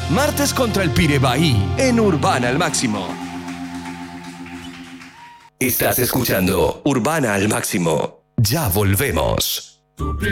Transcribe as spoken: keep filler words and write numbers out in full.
Martes contra el Pirebaí en Urbana al Máximo. Estás escuchando Urbana al Máximo. Ya volvemos.